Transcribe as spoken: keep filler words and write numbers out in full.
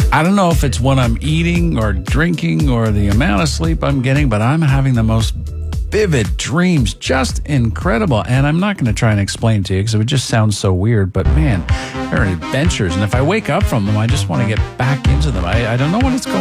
I don't know if it's what I'm eating or drinking or the amount of sleep I'm getting, but I'm having the most vivid dreams, just incredible. And I'm not going to try and explain to you because it would just sound so weird, but man, they're adventures. And if I wake up from them, I just want to get back into them. I, I don't know what it's going